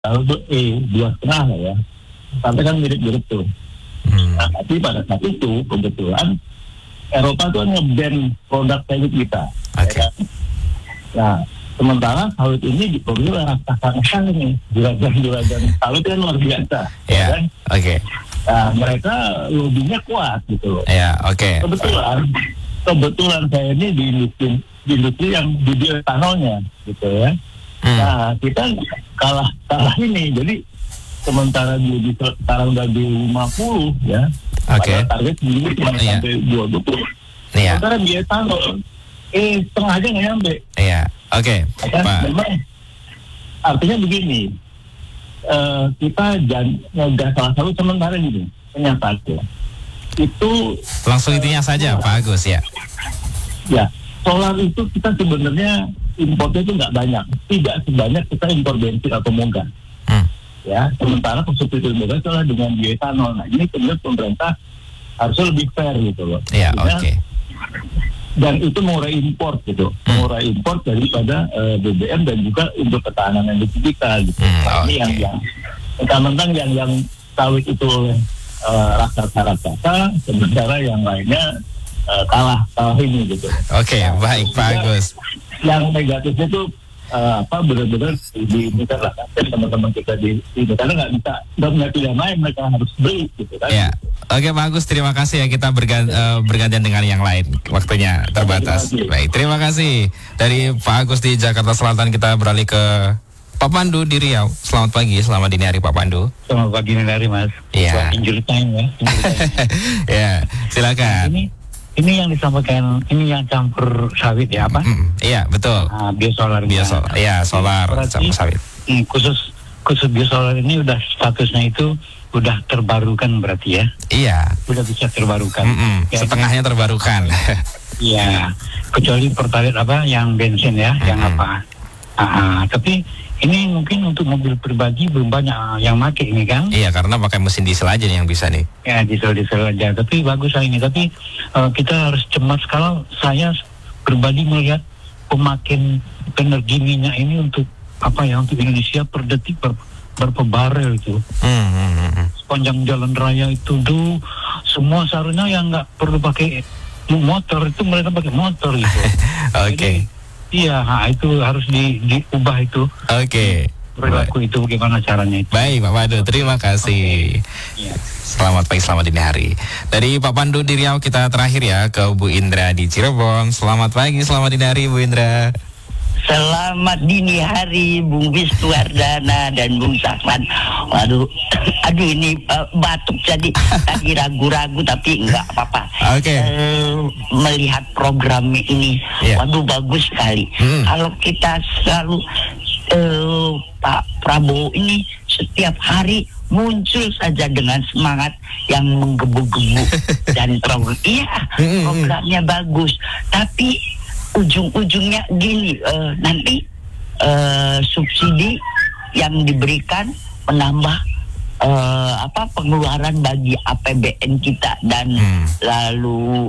Kalau untuk 2,5 lah ya. Sampai kan mirip-mirip tuh. Nah, tapi pada saat itu kebetulan Eropa tuh nge-ban produk sawit kita. Oke. Ya kan? Nah, sementara sawit ini diproduksi oleh raksasa nih, juragan sawit kan luar biasa. Ya. Kan? Oke. Nah, mereka lobbynya kuat gitu loh. Ya, oke. Kebetulan saya ini di industri yang di bioetanolnya gitu ya. Nah, kita kalah ini. Jadi sementara sekarang udah di 50 ya. Oke. Target dulu cuma sampai 20. Iya. Sementara bioetanol setengah aja nggak nyampe. Iya. Oke. Kan Pak. memang artinya begini. Kita nggak salah satu sementara gini. Kenyataannya itu Langsung intinya saja Pak Agus ya. Ya, solar itu kita sebenarnya importnya itu nggak banyak, tidak sebanyak kita impor bensin atau moga. Ya, sementara konsumsi moga itu adalah dengan bioetanol. Nah, ini kemudian pemerintah harusnya lebih fair gitu loh. Iya, oke. Dan itu mengurai impor gitu, mengurai impor daripada BBM dan juga untuk ketahanan energi kita gitu. Nah, ini yang mentang-mentang yang sawit itu raksasa, sementara yang lainnya kalah ini gitu. Oke, baik Pak Agus. Yang negatifnya itu benar-benar di misalnya teman-teman kita di karena nggak punya pilihan lain, mereka harus beli gitu kan. Ya. Oke Pak Agus, terima kasih ya, kita bergantian dengan yang lain, waktunya terbatas. Baik, terima kasih. Dari Pak Agus di Jakarta Selatan kita beralih ke Pak Pandu di Riau. Selamat pagi, selamat dini hari Pak Pandu. Selamat pagi dini hari Mas. Iya. Injury time ya. Ya, silakan. Ini yang disampaikan, ini yang campur sawit ya apa? Iya, betul. Biosolar. Biosolar. Iya, solar campur sawit. Khusus biosolar ini udah statusnya itu udah terbarukan berarti ya? Iya. Udah bisa terbarukan. Ya, setengahnya terbarukan. Iya. Kecuali pertalite yang bensin ya, yang apa? Tapi ini mungkin untuk mobil pribadi belum banyak yang pakai ini kan? Iya, karena pakai mesin diesel aja nih yang bisa nih. Ya, diesel aja. Tapi bagus ini. Tapi kita harus cemas kalau saya pribadi melihat pemakaian energi minyak ini untuk untuk Indonesia per detik berapa barel itu. Sepanjang jalan raya itu tuh semua seharusnya yang nggak perlu pakai motor itu mereka pakai motor gitu. Oke. Iya, itu harus diubah itu. Oke. Perilaku itu bagaimana caranya itu. Baik Pak Pandu, terima kasih. Iya. Selamat pagi, selamat dini hari. Dari Pak Pandu di Riau kita terakhir ya ke Bu Indra di Cirebon. Selamat pagi, selamat dini hari Bu Indra. Selamat dini hari Bung Wisnuwardana dan Bung Safwan. Waduh, ini batuk jadi tadi ragu-ragu tapi enggak apa-apa. Oke. Melihat program ini, waduh bagus sekali. Kalau kita selalu Pak Prabowo ini setiap hari muncul saja dengan semangat yang menggebu-gebu dan programnya bagus. Tapi ujung-ujungnya gini, nanti subsidi yang diberikan menambah pengeluaran bagi APBN kita dan lalu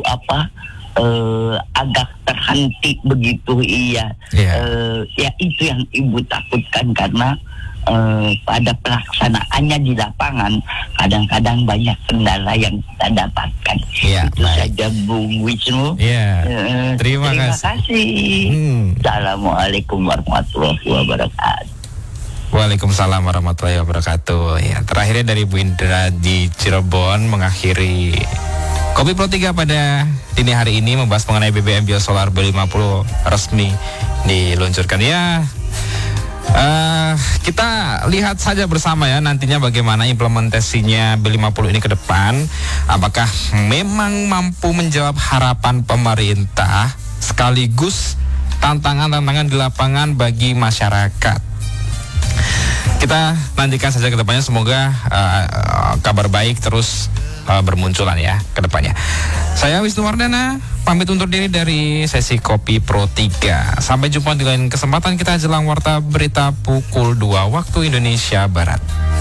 agak terhenti begitu. Ya itu yang ibu takutkan karena pada pelaksanaannya di lapangan kadang-kadang banyak kendala yang kita dapatkan. Itu saja Bung Wisnu. Terima kasih. Assalamualaikum warahmatullahi wabarakatuh. Waalaikumsalam warahmatullahi wabarakatuh. Ya, terakhirnya dari Bu Indra di Cirebon mengakhiri Kopi Pro 3 pada dini hari ini membahas mengenai BBM Biosolar B50 resmi diluncurkan ya. Kita lihat saja bersama ya nantinya bagaimana implementasinya B50 ini ke depan. Apakah memang mampu menjawab harapan pemerintah sekaligus tantangan-tantangan di lapangan bagi masyarakat. Kita nantikan saja ke depannya, semoga kabar baik terus bermunculan ya ke depannya. Saya Wisnuwardana pamit undur diri dari sesi Kopi Pro 3. Sampai jumpa di lain kesempatan kita jelang warta berita pukul 2 waktu Indonesia Barat.